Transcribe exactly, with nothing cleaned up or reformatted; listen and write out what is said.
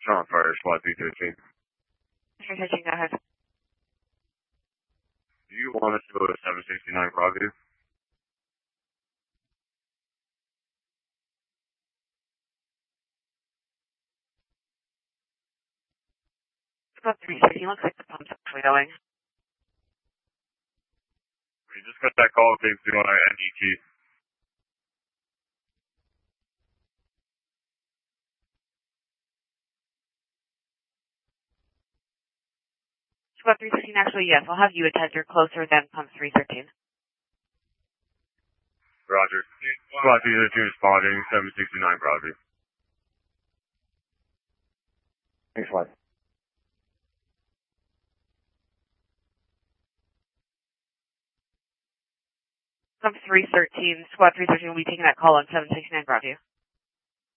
Sean Fire, Squad three thirteen. three thirteen, go ahead. Do you want us to go to seven sixty-nine Broadview? Squad three thirteen, looks like the pump's actually going. We just got that call came through on our N D T. Squad three thirteen, actually, yes, I'll have you attend. You're closer than pump three thirteen. Roger. Squad three thirteen responding, seven sixty-nine Broadview. Thanks, Squad. Pump three thirteen, Squad three thirteen will be taking that call on seven sixty-nine Broadview.